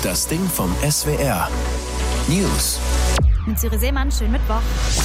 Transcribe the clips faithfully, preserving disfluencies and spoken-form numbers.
Das Ding vom S W R. News. Mit Siri Seemann, schönen Mittwoch.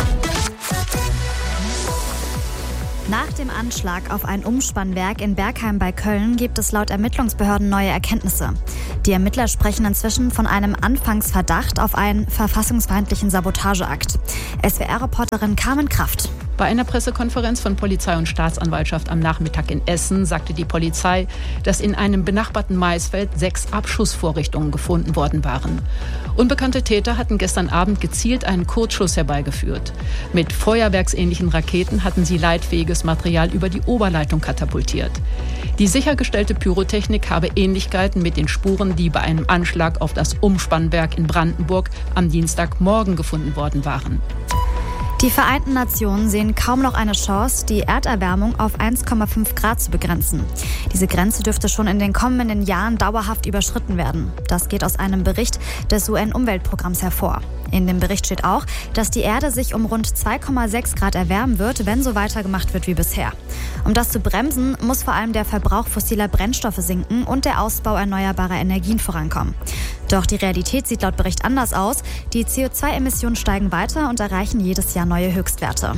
Nach dem Anschlag auf ein Umspannwerk in Bergheim bei Köln gibt es laut Ermittlungsbehörden neue Erkenntnisse. Die Ermittler sprechen inzwischen von einem Anfangsverdacht auf einen verfassungsfeindlichen Sabotageakt. S W R-Reporterin Carmen Kraft. Bei einer Pressekonferenz von Polizei und Staatsanwaltschaft am Nachmittag in Essen sagte die Polizei, dass in einem benachbarten Maisfeld sechs Abschussvorrichtungen gefunden worden waren. Unbekannte Täter hatten gestern Abend gezielt einen Kurzschuss herbeigeführt. Mit feuerwerksähnlichen Raketen hatten sie leitfähiges Material über die Oberleitung katapultiert. Die sichergestellte Pyrotechnik habe Ähnlichkeiten mit den Spuren, die bei einem Anschlag auf das Umspannwerk in Brandenburg am Dienstagmorgen gefunden worden waren. Die Vereinten Nationen sehen kaum noch eine Chance, die Erderwärmung auf eins Komma fünf Grad zu begrenzen. Diese Grenze dürfte schon in den kommenden Jahren dauerhaft überschritten werden. Das geht aus einem Bericht des U N-Umweltprogramms hervor. In dem Bericht steht auch, dass die Erde sich um rund zwei Komma sechs Grad erwärmen wird, wenn so weitergemacht wird wie bisher. Um das zu bremsen, muss vor allem der Verbrauch fossiler Brennstoffe sinken und der Ausbau erneuerbarer Energien vorankommen. Doch die Realität sieht laut Bericht anders aus. Die C O zwei Emissionen steigen weiter und erreichen jedes Jahr neue Höchstwerte.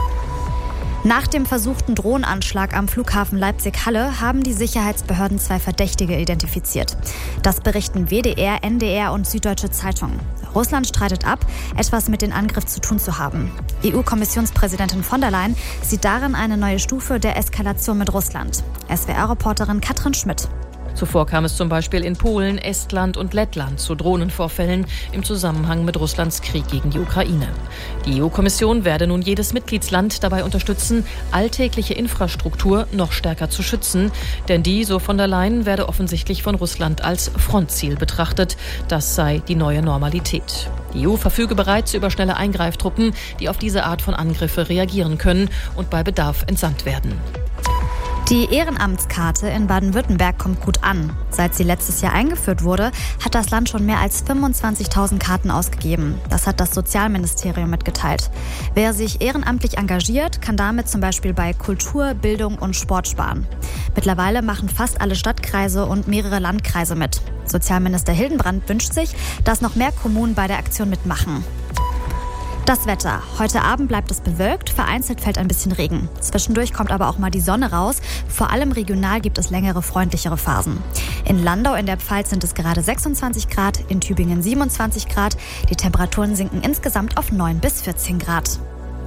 Nach dem versuchten Drohnenanschlag am Flughafen Leipzig-Halle haben die Sicherheitsbehörden zwei Verdächtige identifiziert. Das berichten W D R, N D R und Süddeutsche Zeitung. Russland streitet ab, etwas mit dem Angriff zu tun zu haben. E U-Kommissionspräsidentin von der Leyen sieht darin eine neue Stufe der Eskalation mit Russland. S W R-Reporterin Katrin Schmidt. Zuvor kam es zum Beispiel in Polen, Estland und Lettland zu Drohnenvorfällen im Zusammenhang mit Russlands Krieg gegen die Ukraine. Die E U-Kommission werde nun jedes Mitgliedsland dabei unterstützen, alltägliche Infrastruktur noch stärker zu schützen. Denn die, so von der Leyen, werde offensichtlich von Russland als Frontziel betrachtet. Das sei die neue Normalität. Die E U verfüge bereits über schnelle Eingreiftruppen, die auf diese Art von Angriffe reagieren können und bei Bedarf entsandt werden. Die Ehrenamtskarte in Baden-Württemberg kommt gut an. Seit sie letztes Jahr eingeführt wurde, hat das Land schon mehr als fünfundzwanzigtausend Karten ausgegeben. Das hat das Sozialministerium mitgeteilt. Wer sich ehrenamtlich engagiert, kann damit zum Beispiel bei Kultur, Bildung und Sport sparen. Mittlerweile machen fast alle Stadtkreise und mehrere Landkreise mit. Sozialminister Hildenbrand wünscht sich, dass noch mehr Kommunen bei der Aktion mitmachen. Das Wetter. Heute Abend bleibt es bewölkt, vereinzelt fällt ein bisschen Regen. Zwischendurch kommt aber auch mal die Sonne raus. Vor allem regional gibt es längere, freundlichere Phasen. In Landau in der Pfalz sind es gerade sechsundzwanzig Grad, in Tübingen siebenundzwanzig Grad. Die Temperaturen sinken insgesamt auf neun bis vierzehn Grad.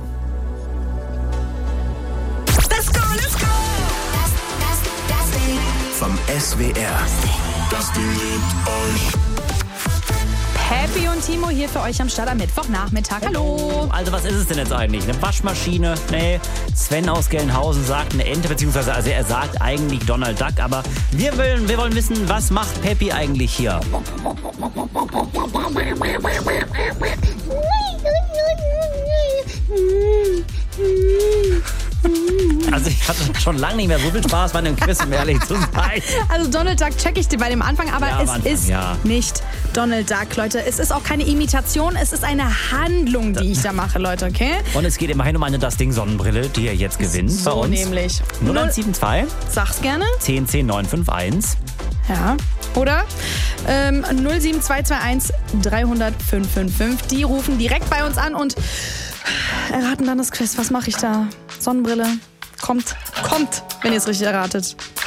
Let's go, let's go! Vom S W R. Das Ding liebt euch. Happy und Timo hier für euch am Start am Mittwochnachmittag. Hallo. Also was ist es denn jetzt eigentlich? Eine Waschmaschine? Nee, Sven aus Gelnhausen sagt eine Ente, beziehungsweise also er sagt eigentlich Donald Duck, aber wir wollen, wir wollen wissen, was macht Peppi eigentlich hier? Also ich hatte schon lange nicht mehr so viel Spaß bei einem Quiz, um ehrlich zu sein. Also Donald Duck check ich dir bei dem Anfang, aber ja, es am Anfang, ist ja. nicht Donald Duck, Leute. Es ist auch keine Imitation, es ist eine Handlung, die ich da mache, Leute, okay? Und es geht immerhin um eine Das Ding Sonnenbrille, die ihr jetzt gewinnt so bei uns. nämlich. null eins sieben zwei Sag's gerne. zehn zehn neun fünf eins. Ja. Oder ähm, null sieben zwei zwei eins drei null null fünf fünf fünf. Die rufen direkt bei uns an und erraten dann das Quiz. Was mache ich da? Sonnenbrille. Kommt, kommt, wenn ihr es richtig erratet.